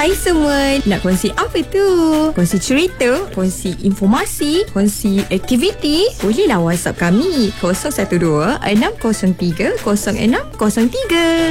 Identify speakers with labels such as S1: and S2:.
S1: Hai semua, nak kongsi apa tu? Kongsi cerita, kongsi informasi, kongsi aktiviti? Bolehlah WhatsApp kami 012 603 0603.